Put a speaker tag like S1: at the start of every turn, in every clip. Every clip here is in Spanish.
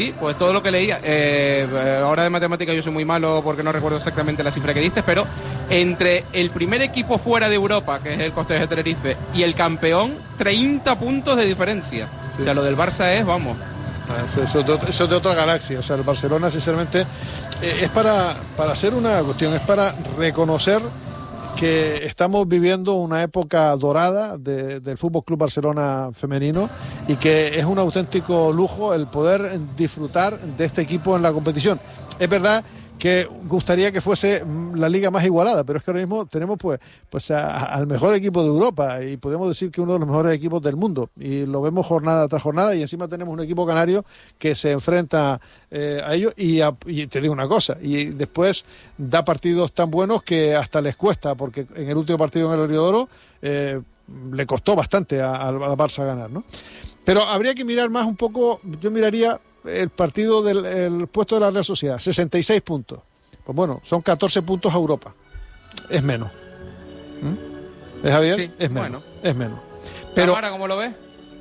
S1: Sí, pues todo lo que leía. Ahora de matemática yo soy muy malo porque no recuerdo exactamente la cifra que diste, pero entre el primer equipo fuera de Europa, que es el Costello de Tenerife, y el campeón, 30 puntos de diferencia. Sí. O sea, lo del Barça es, vamos...
S2: Eso es de otra galaxia. O sea, el Barcelona, sinceramente, es para hacer una cuestión, es para reconocer que estamos viviendo una época dorada del Fútbol Club Barcelona femenino y que es un auténtico lujo el poder disfrutar de este equipo en la competición. Es verdad que gustaría que fuese la liga más igualada, pero es que ahora mismo tenemos pues al mejor equipo de Europa y podemos decir que uno de los mejores equipos del mundo, y lo vemos jornada tras jornada, y encima tenemos un equipo canario que se enfrenta a ellos y te digo una cosa, y después da partidos tan buenos que hasta les cuesta, porque en el último partido en el Heliodoro le costó bastante a la Barça ganar, ¿no? Pero habría que mirar más un poco, yo miraría el partido del puesto de la Real Sociedad, 66 puntos. Pues bueno, son 14 puntos a Europa. Es menos. ¿Es, Javier?
S1: Sí,
S2: es menos.
S1: Bueno.
S2: Es menos. Pero
S1: Tamara, ¿cómo lo ves?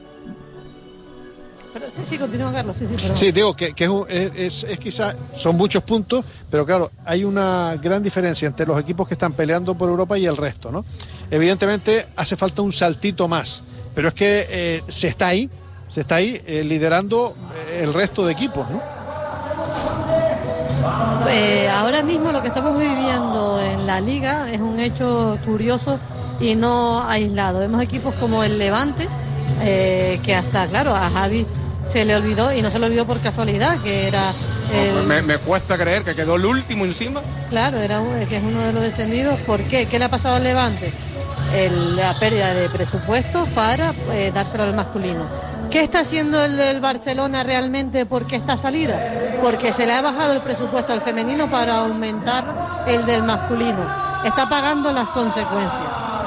S3: Pero, sí, continúa, Carlos. Sí,
S2: sí, digo que es quizás son muchos puntos, pero claro, hay una gran diferencia entre los equipos que están peleando por Europa y el resto, ¿no? Evidentemente hace falta un saltito más, pero es que se está ahí liderando el resto de equipos, ¿no?
S3: Ahora mismo lo que estamos viviendo en la Liga es un hecho curioso y no aislado. Vemos equipos como el Levante, que hasta, claro, a Javi se le olvidó, y no se le olvidó por casualidad, que era...
S1: Me cuesta creer que quedó el último encima.
S3: Claro, que es uno de los descendidos. ¿Por qué? ¿Qué le ha pasado al Levante? La pérdida de presupuesto para dárselo al masculino. ¿Qué está haciendo el Barcelona realmente por qué esta salida? Porque se le ha bajado el presupuesto al femenino para aumentar el del masculino. Está pagando las consecuencias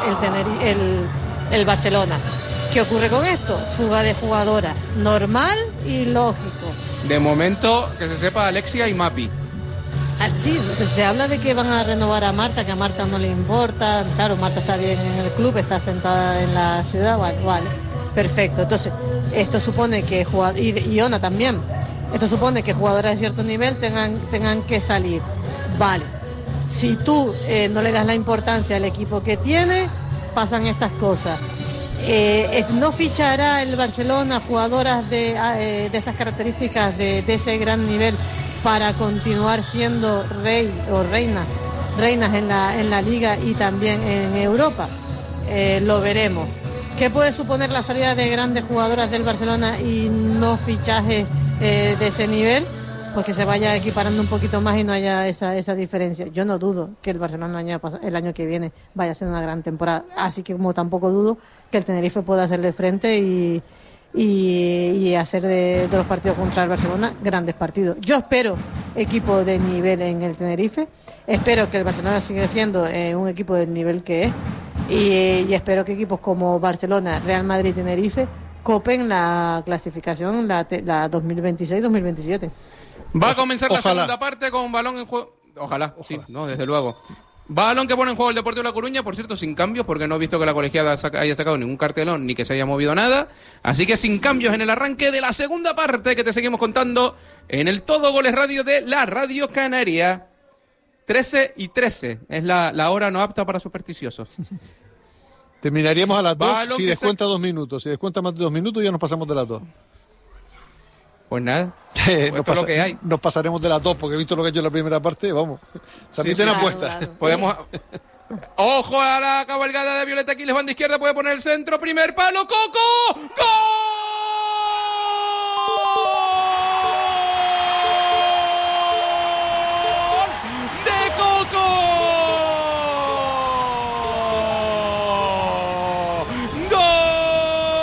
S3: el Barcelona. ¿Qué ocurre con esto? Fuga de jugadoras. Normal y lógico.
S1: De momento, que se sepa, Alexia y Mapi.
S3: Sí, se habla de que van a renovar a Marta, que a Marta no le importa. Claro, Marta está bien en el club, está sentada en la ciudad, vale. Perfecto, entonces esto supone que y Ona también, esto supone que jugadoras de cierto nivel tengan que salir. Vale, si tú no le das la importancia al equipo que tiene, pasan estas cosas. No fichará el Barcelona jugadoras de esas características, de ese gran nivel, para continuar siendo rey o reinas en la Liga y también en Europa. Lo veremos. ¿Qué puede suponer la salida de grandes jugadoras del Barcelona y no fichajes de ese nivel? Pues que se vaya equiparando un poquito más y no haya esa diferencia. Yo no dudo que el Barcelona el año que viene vaya a ser una gran temporada, así que como tampoco dudo que el Tenerife pueda hacerle frente y hacer de los partidos contra el Barcelona grandes partidos. Yo espero equipo de nivel en el Tenerife, espero que el Barcelona siga siendo un equipo del nivel que es, y espero que equipos como Barcelona, Real Madrid y Tenerife copen la clasificación, la 2026-2027.
S1: Va a comenzar la segunda parte con balón en juego. Ojalá, sí, no, desde luego. Balón que pone en juego el Deportivo de La Coruña, por cierto, sin cambios, porque no he visto que la colegiada haya sacado ningún cartelón ni que se haya movido nada. Así que sin cambios en el arranque de la segunda parte, que te seguimos contando en el Todo Goles Radio de la Radio Canaria. 13:13 es la hora no apta para supersticiosos.
S2: Terminaríamos a las 2 si descuenta 2 minutos. Si descuenta más de 2 minutos ya nos pasamos de las 2.
S1: Pues nada, pues lo que hay.
S2: Nos pasaremos de las 2 porque he visto lo que he hecho en la primera parte, vamos. También tiene apuesta.
S3: Claro.
S1: Podemos... Ojo a la cabalgada de Violeta Aquiles, banda izquierda, puede poner el centro, primer palo, ¡Coco! ¡Gol!